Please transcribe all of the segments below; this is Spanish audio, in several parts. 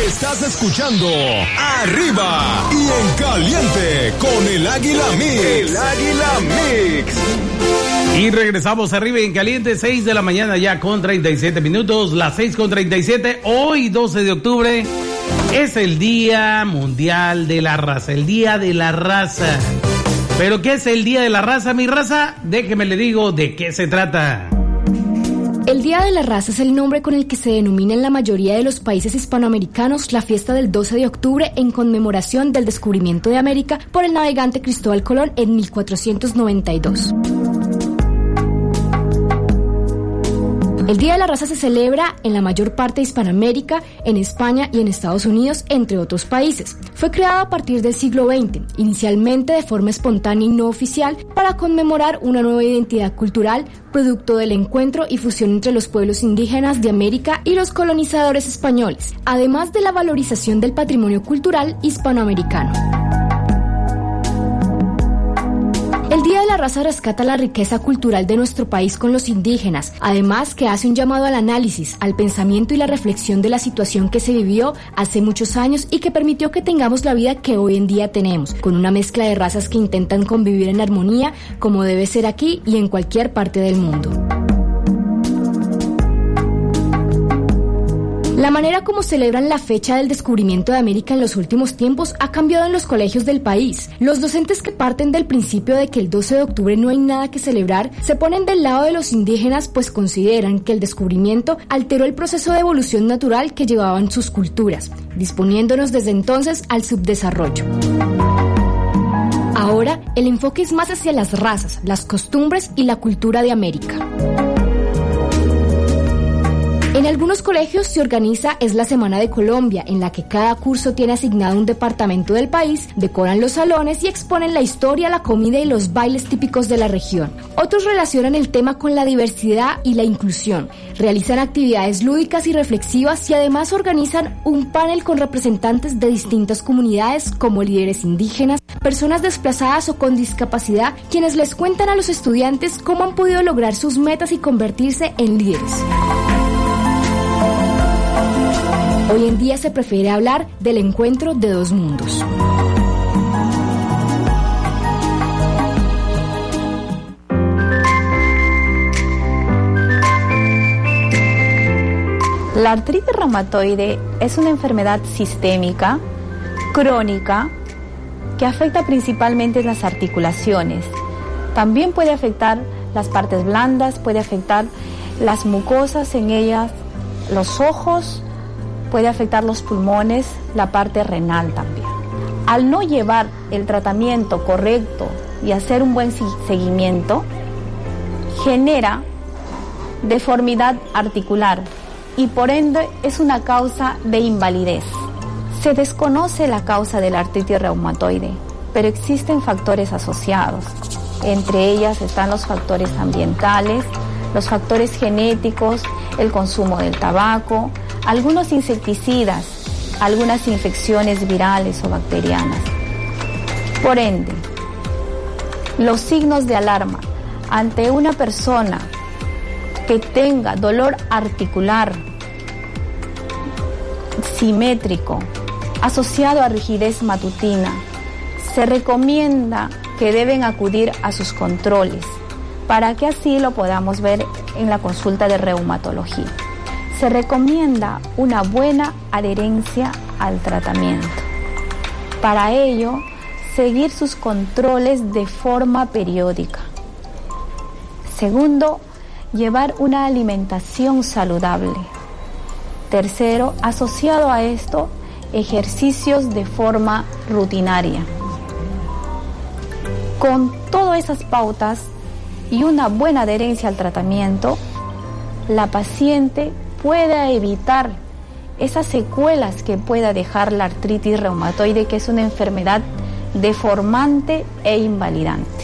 Estás escuchando Arriba y en Caliente con el Águila Mix. El Águila Mix. Y regresamos Arriba y en Caliente, 6 de la mañana ya con 37 minutos, las 6:37. Hoy, 12 de octubre, es el Día Mundial de la Raza, el Día de la Raza. ¿Pero qué es el Día de la Raza, mi raza? Déjeme le digo de qué se trata. El Día de la Raza es el nombre con el que se denomina en la mayoría de los países hispanoamericanos la fiesta del 12 de octubre en conmemoración del descubrimiento de América por el navegante Cristóbal Colón en 1492. El Día de la Raza se celebra en la mayor parte de Hispanoamérica, en España y en Estados Unidos, entre otros países. Fue creado a partir del siglo XX, inicialmente de forma espontánea y no oficial, para conmemorar una nueva identidad cultural, producto del encuentro y fusión entre los pueblos indígenas de América y los colonizadores españoles, además de la valorización del patrimonio cultural hispanoamericano. El Día de la Raza rescata la riqueza cultural de nuestro país con los indígenas, además que hace un llamado al análisis, al pensamiento y la reflexión de la situación que se vivió hace muchos años y que permitió que tengamos la vida que hoy en día tenemos, con una mezcla de razas que intentan convivir en armonía como debe ser aquí y en cualquier parte del mundo. La manera como celebran la fecha del descubrimiento de América en los últimos tiempos ha cambiado en los colegios del país. Los docentes que parten del principio de que el 12 de octubre no hay nada que celebrar, se ponen del lado de los indígenas pues consideran que el descubrimiento alteró el proceso de evolución natural que llevaban sus culturas, disponiéndonos desde entonces al subdesarrollo. Ahora, el enfoque es más hacia las razas, las costumbres y la cultura de América. En algunos colegios se organiza la Semana de Colombia, en la que cada curso tiene asignado un departamento del país, decoran los salones y exponen la historia, la comida y los bailes típicos de la región. Otros relacionan el tema con la diversidad y la inclusión, realizan actividades lúdicas y reflexivas y además organizan un panel con representantes de distintas comunidades como líderes indígenas, personas desplazadas o con discapacidad, quienes les cuentan a los estudiantes cómo han podido lograr sus metas y convertirse en líderes. Hoy en día se prefiere hablar del encuentro de dos mundos. La artritis reumatoide es una enfermedad sistémica, crónica, que afecta principalmente las articulaciones. También puede afectar las partes blandas, puede afectar las mucosas en ellas, los ojos, puede afectar los pulmones, la parte renal también. Al no llevar el tratamiento correcto y hacer un buen seguimiento, genera deformidad articular y por ende es una causa de invalidez. Se desconoce la causa de la artritis reumatoide, pero existen factores asociados. Entre ellas están los factores ambientales, los factores genéticos, el consumo del tabaco, algunos insecticidas, algunas infecciones virales o bacterianas. Por ende, los signos de alarma ante una persona que tenga dolor articular simétrico asociado a rigidez matutina, se recomienda que deben acudir a sus controles para que así lo podamos ver en la consulta de reumatología. Se recomienda una buena adherencia al tratamiento. Para ello, seguir sus controles de forma periódica. Segundo, llevar una alimentación saludable. Tercero, asociado a esto, ejercicios de forma rutinaria. Con todas esas pautas y una buena adherencia al tratamiento, la paciente pueda evitar esas secuelas que pueda dejar la artritis reumatoide, que es una enfermedad deformante e invalidante.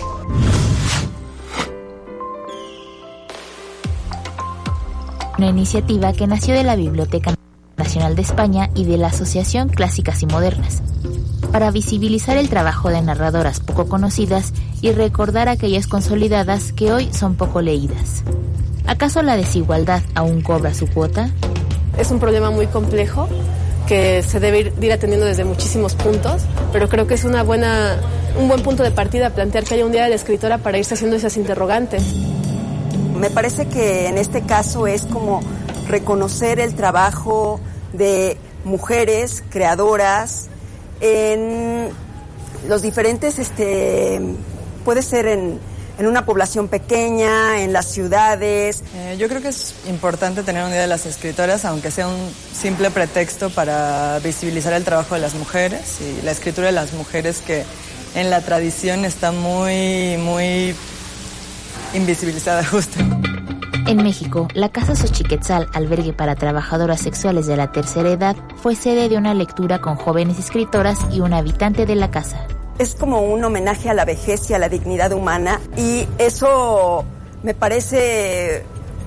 Una iniciativa que nació de la Biblioteca Nacional de España y de la Asociación Clásicas y Modernas, para visibilizar el trabajo de narradoras poco conocidas y recordar aquellas consolidadas que hoy son poco leídas. ¿Acaso la desigualdad aún cobra su cuota? Es un problema muy complejo que se debe ir atendiendo desde muchísimos puntos, pero creo que es un buen punto de partida plantear que haya un día de la escritora para irse haciendo esas interrogantes. Me parece que en este caso es como reconocer el trabajo de mujeres creadoras en los diferentes, puede ser en una población pequeña, en las ciudades. Yo creo que es importante tener un Día de las Escritoras, aunque sea un simple pretexto para visibilizar el trabajo de las mujeres y la escritura de las mujeres, que en la tradición está muy, muy invisibilizada justo. En México, la Casa Xochiquetzal, albergue para trabajadoras sexuales de la tercera edad, fue sede de una lectura con jóvenes escritoras y un habitante de la casa. Es como un homenaje a la vejez y a la dignidad humana, y eso me parece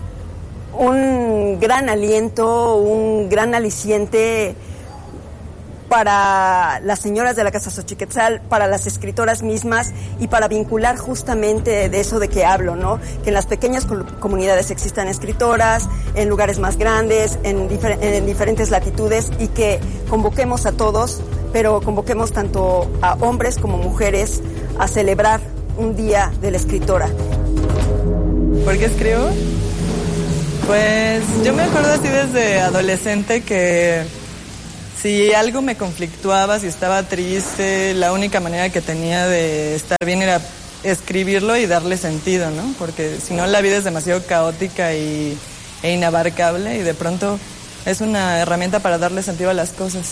un gran aliento, un gran aliciente para las señoras de la Casa Xochiquetzal, para las escritoras mismas y para vincular justamente de eso de que hablo, ¿no? Que en las pequeñas comunidades existan escritoras, en lugares más grandes, en diferentes latitudes, y que convoquemos a todos, pero convoquemos tanto a hombres como mujeres a celebrar un día de la escritora. ¿Por qué escribo? Pues yo me acuerdo así desde adolescente que si algo me conflictuaba, si estaba triste, la única manera que tenía de estar bien era escribirlo y darle sentido, ¿no? Porque si no, la vida es demasiado caótica e inabarcable, y de pronto es una herramienta para darle sentido a las cosas.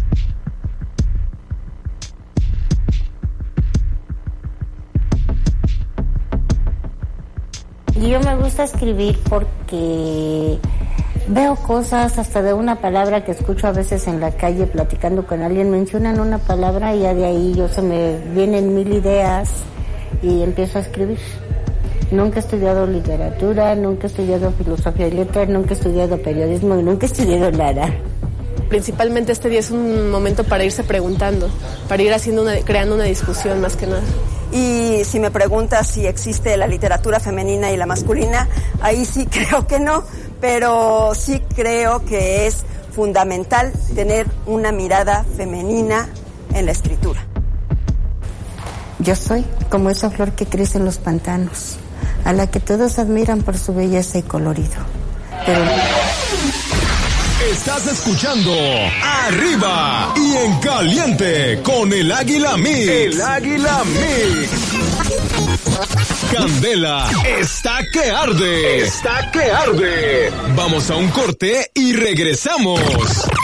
Yo me gusta escribir porque veo cosas, hasta de una palabra que escucho a veces en la calle platicando con alguien, mencionan una palabra y ya de ahí se me vienen 1000 ideas y empiezo a escribir. Nunca he estudiado literatura, nunca he estudiado filosofía y letras, nunca he estudiado periodismo y nunca he estudiado nada. Principalmente este día es un momento para irse preguntando, para ir creando una discusión más que nada. Y si me preguntas si existe la literatura femenina y la masculina, ahí sí creo que no, pero sí creo que es fundamental tener una mirada femenina en la escritura. Yo soy como esa flor que crece en los pantanos, a la que todos admiran por su belleza y colorido. Pero... Estás escuchando Arriba y en Caliente con el Águila Mix. El Águila Mix. Candela está que arde. Está que arde. Vamos a un corte y regresamos.